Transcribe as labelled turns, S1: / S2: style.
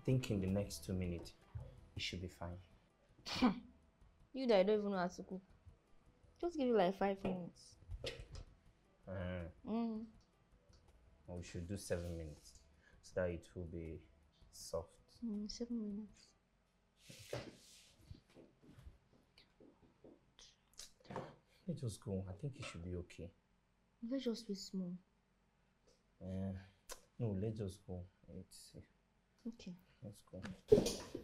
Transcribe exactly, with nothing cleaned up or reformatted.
S1: think in the next two minutes, it should be fine.
S2: You that I don't even know how to cook. Just give you like five minutes.
S1: Uh,
S2: Mm.
S1: we should do seven minutes so that it will be soft.
S2: Mm, seven minutes.
S1: Okay. Let's just go. I think it should be okay.
S2: Let's just be small.
S1: Uh, no, let's just go. Let's see.
S2: Okay.
S1: Let's go.